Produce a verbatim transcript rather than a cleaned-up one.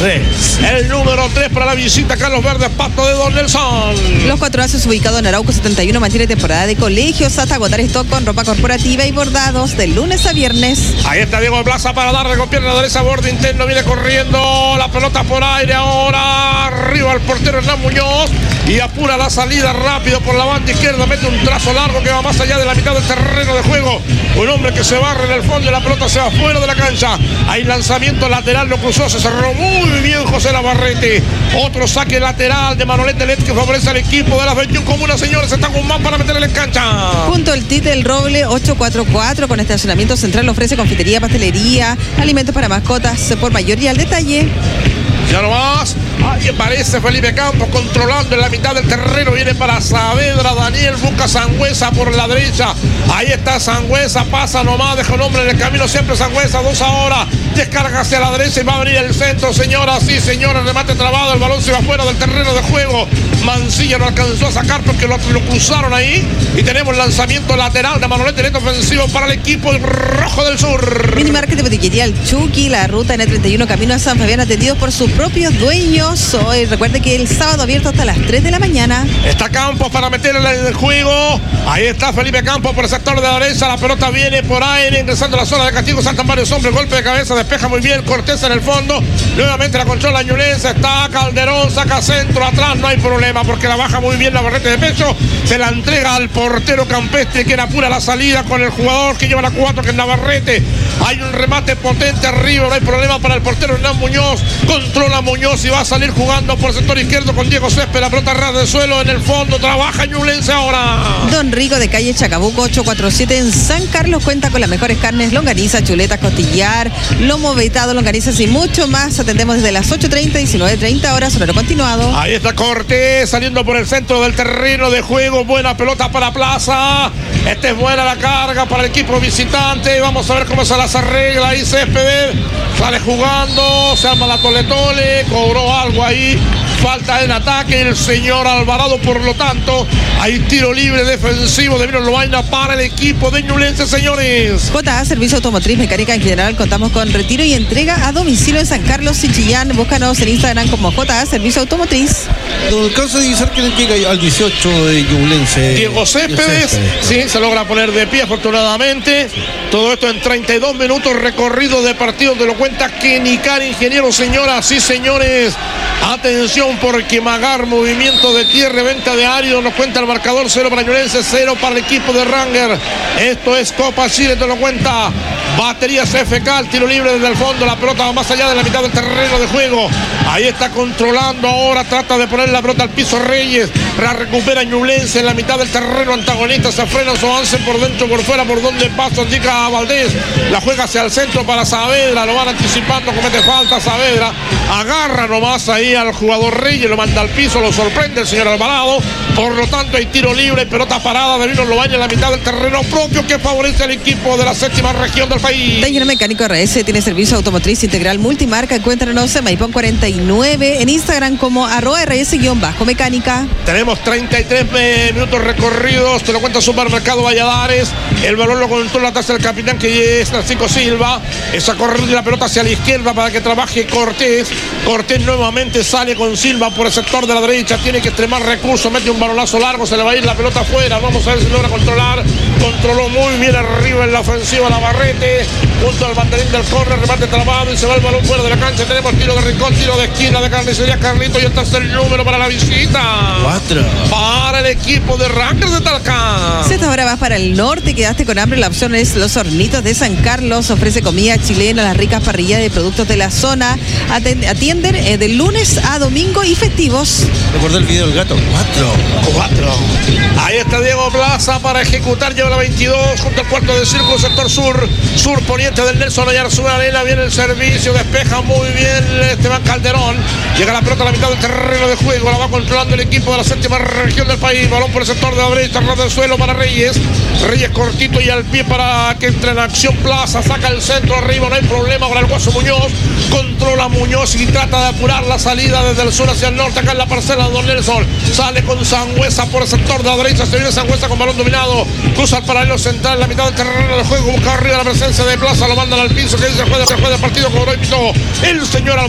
tres. El número tres para la visita Carlos Verdes, Pasto de Don Nelson. Los Cuatro Haces, ubicado en Arauco setenta y uno, mantiene temporada de colegios hasta agotar stock con ropa corporativa y bordados de lunes a viernes. Ahí está Diego Plaza para darle con pierna derecha, borde interno, viene corriendo la pelota por aire ahora, arriba el portero Hernán Muñoz y apura la salida rápido por la banda izquierda, mete un trazo largo que va más allá de la mitad del terreno de juego, un hombre que se barre en el fondo y la pelota se va fuera de la cancha. Hay lanzamiento lateral, lo cruzó, se cerró muy bien José Navarrete, otro saque lateral de Manolete Let que favorece al equipo de las veintiuna comunas. Señores, están con más para meterle en cancha. Junto al Tite del Roble ochocientos cuarenta y cuatro, con estacionamiento central, ofrece confitería, pastelería, alimentos para mascotas por mayor y al detalle. Ya no más, ahí aparece Felipe Campos controlando en la mitad del terreno, viene para Saavedra, Daniel busca Sangüesa por la derecha, ahí está Sangüesa, pasa nomás, deja un hombre en el camino, siempre Sangüesa, dos ahora, descarga hacia la derecha y va a venir el centro, señoras y señores, remate trabado, el balón se va fuera del terreno de juego, Mancilla no alcanzó a sacar porque lo, lo cruzaron ahí y tenemos lanzamiento lateral de Manolete Neto ofensivo para el equipo rojo del sur. Mini Market de Botiquería El Chucky, la ruta N treinta y uno camino a San Fabián, atendidos por sus propios dueños. Hoy recuerde que el sábado abierto hasta las tres de la mañana. Está Campos para meterle en el juego. Ahí está Felipe Campos por el sector de la derecha. La pelota viene por aire, ingresando a la zona de castigo. Saltan varios hombres, golpe de cabeza, despeja muy bien Cortés en el fondo. Nuevamente la controla Ñublense. Está Calderón, saca centro, atrás no hay problema porque la baja muy bien Navarrete de pecho. Se la entrega al portero Campestre, quien apura la salida con el jugador que lleva la cuatro, que es Navarrete. Hay un remate potente arriba, no hay problema para el portero Hernán Muñoz. Controla Muñoz y va a salir jugando por el sector izquierdo con Diego Césped. La pelota ras del suelo en el fondo. Trabaja Ñublense ahora. Don Rico de calle Chacabuco ochocientos cuarenta y siete en San Carlos cuenta con las mejores carnes: longaniza, chuletas, costillar, lomo vetado, longanizas y mucho más. Atendemos desde las ocho treinta y diecinueve treinta horas, horario continuado. Ahí está Cortés saliendo por el centro del terreno de juego. Buena pelota para Plaza. Esta es buena la carga para el equipo visitante. Vamos a ver cómo se las arregla ahí Césped. Sale jugando, se arma la tole-tole, cobró algo ahí, falta en ataque el señor Alvarado, por lo tanto hay tiro libre defensivo de Vino Lobaina para el equipo de Ñublense, señores. J A Servicio Automotriz Mecánica en general, contamos con retiro y entrega a domicilio en San Carlos y Chillán. Búscanos en Instagram como J A Servicio Automotriz. No alcanza a divisar que llega al dieciocho de Ñublense. Diego Céspedes, sí, se logra poner de pie afortunadamente. Todo esto en treinta y dos minutos recorrido de partido, donde lo cuenta Kenny Car, ingeniero. Señoras y señores, atención porque Magar, movimiento de tierra, venta de árido, nos cuenta el marcador. Cero para Ñublense, cero para el equipo de Ranger. Esto es Copa Chile, te lo cuenta Baterías F K, el tiro libre desde el fondo, la pelota va más allá de la mitad del terreno de juego. Ahí está controlando ahora, trata de poner la pelota al piso Reyes, la recupera Ñublense en la mitad del terreno antagonista, se frena su avance por dentro, por fuera, por donde pasa, indica a Valdés, la juega hacia el centro para Saavedra, lo van anticipando, comete falta Saavedra, agarra nomás ahí al jugador Reyes, lo manda al piso, lo sorprende el señor Alvarado, por lo tanto hay tiro libre, pelota parada de Vino Lobaina en la mitad del terreno propio que favorece al equipo de la séptima región del país. Taller Mecánico R S tiene servicio automotriz integral multimarca. Encuéntranos en Maipón cuarenta y nueve, en Instagram como arroba R S-mecánica. Tenemos treinta y tres minutos recorridos, te lo cuenta Supermercado Valladares. El balón lo controla atrás el capitán, que es Francisco Silva. Esa corrida de la pelota hacia la izquierda para que trabaje Cortés. Cortés nuevamente sale con Silva por el sector de la derecha, tiene que extremar recursos, mete un balonazo largo, se le va a ir la pelota afuera. Vamos a ver si logra controlar. Controló muy bien arriba en la ofensiva Navarrete, junto al banderín del córner, remate trabado y se va el balón fuera de la cancha. Tenemos tiro de rincón, tiro de esquina de Carnicería Carlito y el tercer número para la visita. Cuatro. Para el equipo de Rangers de Talca. Si esta hora vas para el norte, quedaste con hambre, la opción es Los Hornitos de San Carlos. Ofrece comida chilena, las ricas parrillas de productos de la zona. Atienden eh, de lunes a domingo y festivos. Recordé el video del gato. Cuatro. Cuatro. Ahí está Diego Plaza para ejecutar, lleva la veintidós junto al cuarto de círculo, sector sur, sur poniente del Nelson Oyarzún Arena. Viene el servicio, despeja muy bien Esteban Calderón. Llega la pelota a la mitad del terreno de juego, la va controlando el equipo de la séptima región del país. Balón por el sector de la derecha, ras del suelo para Reyes. Reyes cortito y al pie para que entre en acción Plaza. Saca el centro arriba, no hay problema para el Guaso Muñoz. Controla Muñoz y trata de apurar la salida desde el sur hacia el norte. Acá en la parcela de Don Nelson. Sale con Sangüesa por el sector de la derecha. Se viene Sangüesa con balón dominado. Cruza el paralelo central, la mitad del terreno del juego. Busca arriba la presencia de Plaza. Lo mandan al piso. Que dice juega, se juega el partido. Cobró y pitó el señor